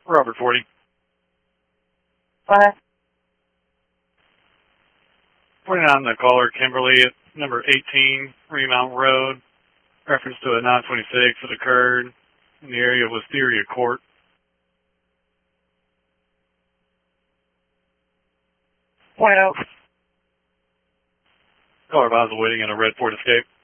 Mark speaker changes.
Speaker 1: Robert 40.
Speaker 2: What?
Speaker 1: Putting on the caller Kimberly at number 18 Remount Road. Reference to a 926 that occurred in the area of Wisteria Court.
Speaker 2: Well,
Speaker 1: Caller advised waiting in a red Ford Escape.